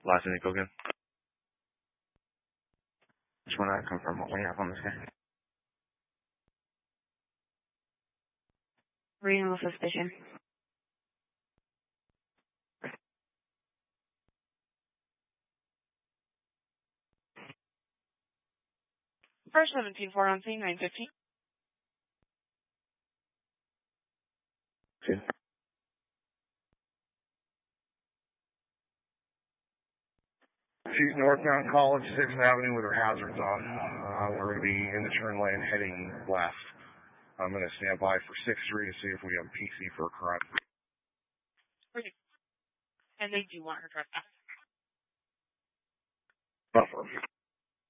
Last name, again. Just want to confirm what we have on this guy. Reasonable suspicion. First 17-4 on scene, 9:15. Two. She's northbound College 6th Avenue with her hazards on. We're going to be in the turn lane heading left. I'm going to stand by for 6-3 to see if we have PC for a crime. And they do want her trespass. Buffer.